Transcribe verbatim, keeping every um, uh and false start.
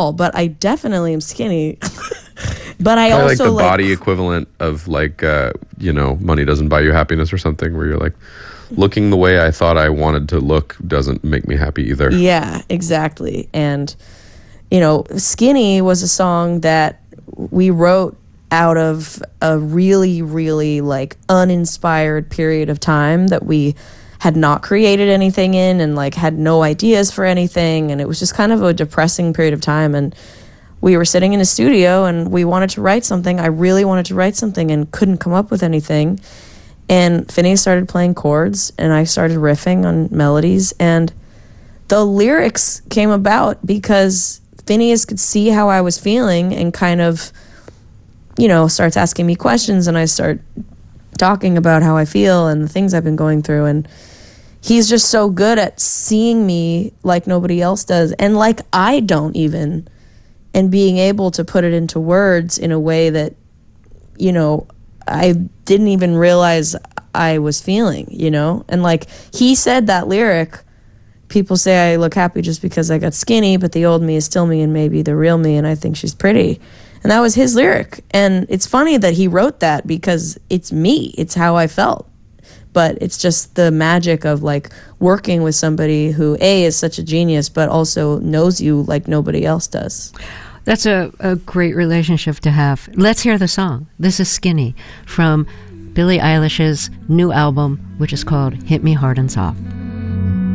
all, but I definitely am skinny. But I Probably also like the like, body equivalent of like, uh, you know, money doesn't buy you happiness or something, where you're like, looking the way I thought I wanted to look doesn't make me happy either. Yeah, exactly. And, you know, Skinny was a song that we wrote out of a really, really like uninspired period of time that we had not created anything in and like had no ideas for anything. And it was just kind of a depressing period of time. And we were sitting in a studio and we wanted to write something. I really wanted to write something and couldn't come up with anything. And Phineas started playing chords and I started riffing on melodies. And the lyrics came about because Phineas could see how I was feeling and kind of, you know, starts asking me questions and I start talking about how I feel and the things I've been going through. And he's just so good at seeing me like nobody else does and like I don't even, and being able to put it into words in a way that, you know, I didn't even realize I was feeling, you know? And like he said that lyric, people say I look happy just because I got skinny, but the old me is still me and maybe the real me and I think she's pretty. And that was his lyric. And it's funny that he wrote that because it's me. It's how I felt. But it's just the magic of like working with somebody who A, is such a genius, but also knows you like nobody else does. That's a, a great relationship to have. Let's hear the song. This is Skinny from Billie Eilish's new album, which is called Hit Me Hard and Soft.